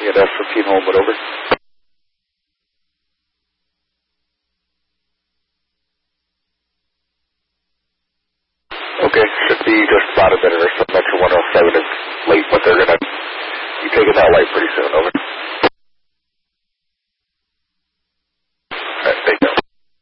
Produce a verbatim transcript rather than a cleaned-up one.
E N F fifteen Holman, over. Okay, should be just about a minute or so. Metro one oh seven is late, but they're going to be taking that light pretty soon, over.